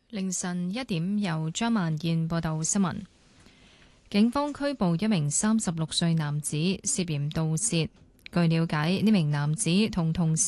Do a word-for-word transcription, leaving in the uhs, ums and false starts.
凌晨一點，由張萬燕報道新聞。警方拘捕一名三十六歲男子，涉嫌盜竊。據了解，呢名男子同同事